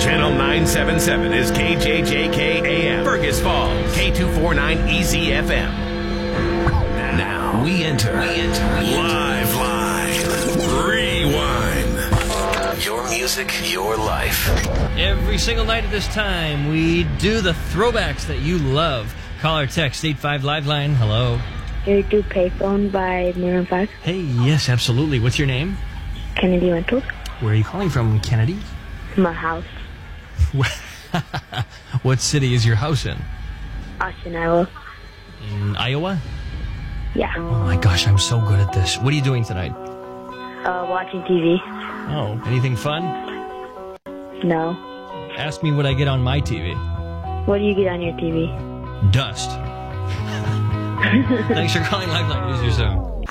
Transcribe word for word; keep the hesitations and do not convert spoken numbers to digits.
Channel nine seventy-seven is K J J K A M, Fergus Falls, K two forty-nine E Z F M. Now we enter, we enter Live Line Rewind. Your music, your life. Every single night at this time, we do the throwbacks that you love. Call or text eight five Live Line. Hello. Can you do Payphone by Maroon five? Hey, yes, absolutely. What's your name? Kennedy Rentals. Where are you calling from, Kennedy? My house. What city is your house in? Austin, Iowa. In Iowa? Yeah. Oh my gosh, I'm so good at this. What are you doing tonight? Uh, watching T V. Oh, anything fun? No. Ask me what I get on my T V. What do you get on your T V? Dust. Thanks for calling Lifeline. Use your song.